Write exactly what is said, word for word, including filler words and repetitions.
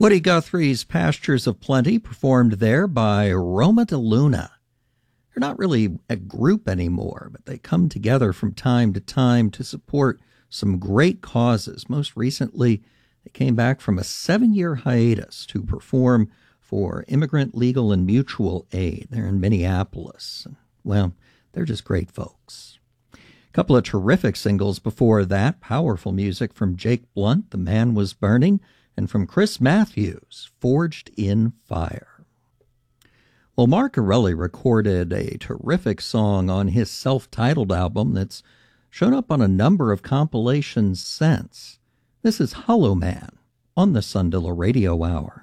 Woody Guthrie's Pastures of Plenty, performed there by Roma de Luna. They're not really a group anymore, but they come together from time to time to support some great causes. Most recently, they came back from a seven-year hiatus to perform for Immigrant Legal and Mutual Aid. They're in Minneapolis. Well, they're just great folks. A couple of terrific singles before that. Powerful music from Jake Blunt, The Man Was Burning, and from Chris Matthews, Forged in Fire. Well, Mark Corelli recorded a terrific song on his self-titled album that's shown up on a number of compilations since. This is Hollow Man on the Sundilla Radio Hour.